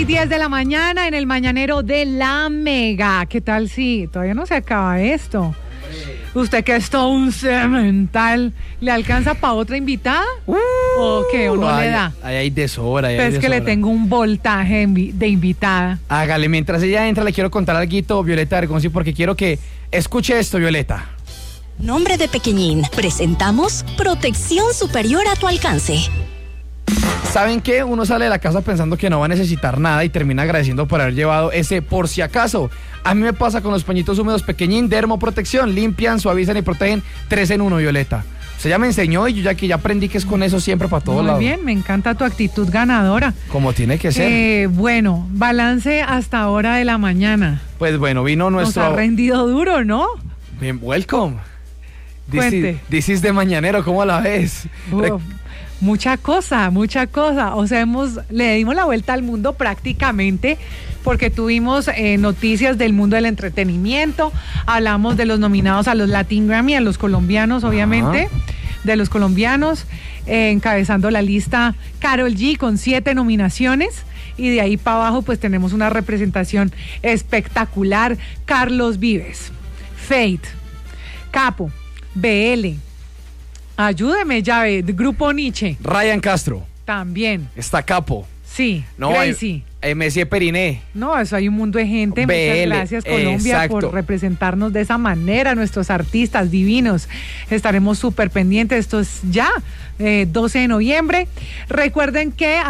8:10 de la mañana en el mañanero de la Mega. ¿Qué tal si todavía no se acaba esto? ¿Usted que es todo un cemental, le alcanza para otra invitada? ¿O qué? ¿O no le da? Ahí hay de sobra. Pues que le tengo un voltaje de invitada. Hágale, mientras ella entra le quiero contar algo, Violeta Argonzi, porque quiero que escuche esto, Violeta. Nombre de pequeñín. Presentamos Protección Superior a tu alcance. ¿Saben qué? Uno sale de la casa pensando que no va a necesitar nada y termina agradeciendo por haber llevado ese por si acaso. A mí me pasa con los pañitos húmedos pequeñín, Dermoprotección. Limpian, suavizan y protegen 3 en 1, Violeta. Usted ya me enseñó y yo ya aprendí que es con eso siempre para todos lados. Muy bien, me encanta tu actitud ganadora. Como tiene que ser. Bueno, balance hasta ahora de la mañana. Pues bueno, vino nuestro... Nos ha rendido duro, ¿no? Bien, welcome. Cuente. This is de mañanero, ¿cómo la ves? Mucha cosa. O sea, le dimos la vuelta al mundo prácticamente porque tuvimos noticias del mundo del entretenimiento, hablamos de los nominados a los Latin Grammy, a los colombianos, obviamente, de los colombianos, encabezando la lista Karol G con 7 nominaciones. Y de ahí para abajo pues tenemos una representación espectacular. Carlos Vives, Fate, Capo, BL, ayúdeme, llave, Grupo Nietzsche. Ryan Castro. También. Está Capo. Sí, no, Gracie. Messier Periné. No, eso hay un mundo de gente. BL, muchas gracias, Colombia, exacto, por representarnos de esa manera, nuestros artistas divinos. Estaremos súper pendientes. Esto es ya 12 de noviembre. Recuerden que